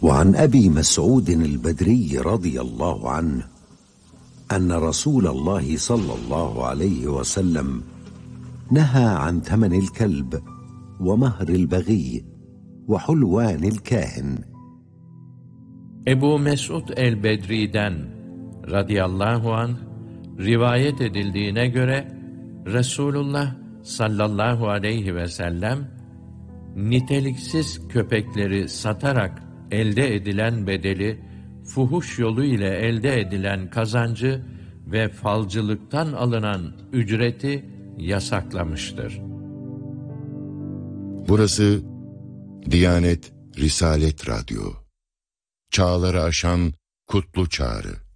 وعن أبي مسعود البدري رضي الله عنه أن رسول الله صلى الله عليه وسلم نهى عن ثمن الكلب ومهر البغي وحلوان الكاهن. Ebu Mes'ud el-Bedri'den radıyallahu anh rivayet edildiğine göre Resulullah sallallahu aleyhi ve sellem niteliksiz köpekleri satarak elde edilen bedeli, fuhuş yolu ile elde edilen kazancı ve falcılıktan alınan ücreti yasaklamıştır. Burası Diyanet Risalet Radyo. Çağları aşan kutlu çağrı.